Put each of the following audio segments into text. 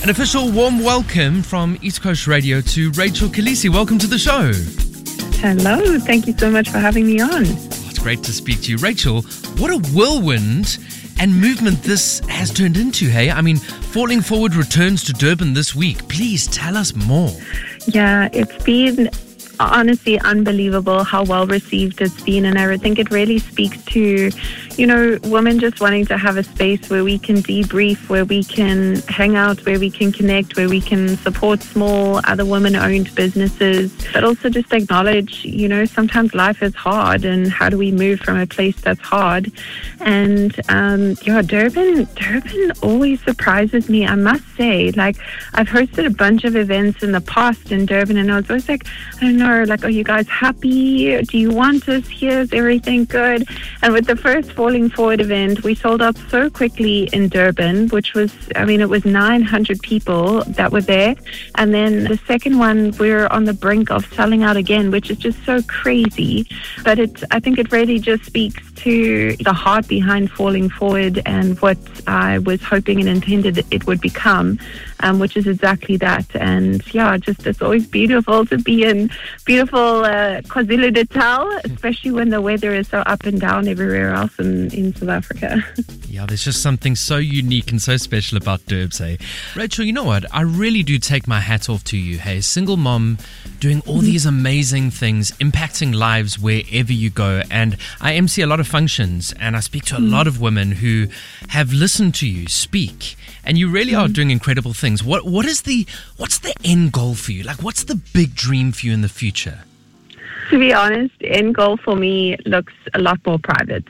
An official warm welcome from East Coast Radio to Rachel Khaleesi. Welcome to the show. Hello, thank you so much for having me on. It's great to speak to you. Rachel, what a whirlwind and movement this has turned into, hey? I mean, Falling Forward returns to Durban this week. Please tell us more. Yeah, it's been honestly unbelievable how well received it's been, and I think it really speaks to, women just wanting to have a space where we can debrief, where we can hang out, where we can connect, where we can support small other women-owned businesses, but also just acknowledge, sometimes life is hard, and how do we move from a place that's hard? And Durban always surprises me, I must say. Like, I've hosted a bunch of events in the past in Durban, and I was always like, I don't know, like, are you guys happy? Do you want us here? Is everything good? And with the first Falling Forward event, we sold out so quickly in Durban, which was, it was 900 people that were there. And then the second one, we're on the brink of selling out again, which is just so crazy. But I think it really just speaks to the heart behind Falling Forward and what I was hoping and intended it would become, which is exactly that. And yeah, just it's always beautiful to be in beautiful KwaZulu-Natal, especially when the weather is so up and down everywhere else in South Africa. Yeah, there's just something so unique and so special about Durbs, hey? Rachel, you know what? I really do take my hat off to you, hey? Single mom, doing all these amazing things, impacting lives wherever you go. And I MC a lot of functions, and I speak to a lot of women who have listened to you speak, and you really are doing incredible things. What's the end goal for you? Like, what's the big dream for you in the future? To be honest, end goal for me looks a lot more private,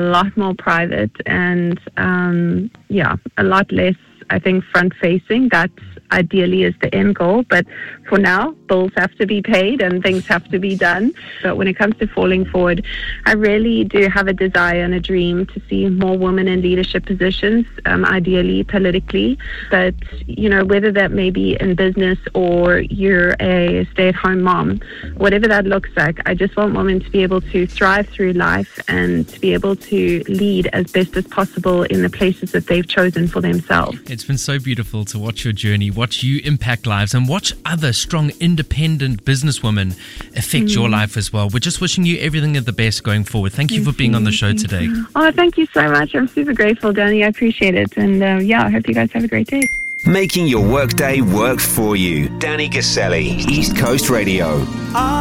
and a lot less, I think, front-facing. That ideally is the end goal, but for now, bills have to be paid and things have to be done. But when it comes to Falling Forward, I really do have a desire and a dream to see more women in leadership positions, ideally politically. But, whether that may be in business or you're a stay-at-home mom, whatever that looks like, I just want women to be able to thrive through life and to be able to lead as best as possible in the places that they've chosen for themselves. It's been so beautiful to watch your journey, watch you impact lives, and watch other strong, independent businesswomen affect your life as well. We're just wishing you everything of the best going forward. Thank you for being on the show today. Oh, thank you so much. I'm super grateful, Danny. I appreciate it. And I hope you guys have a great day. Making your workday work for you. Danny Gaselli, East Coast Radio.